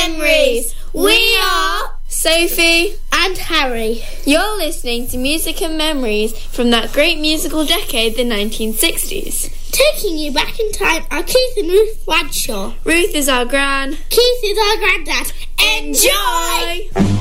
Memories. We are Sophie and Harry. You're listening to Music and Memories from that great musical decade, the 1960s. Taking you back in time are Keith and Ruth Bradshaw. Ruth is our gran. Keith is our granddad. Enjoy!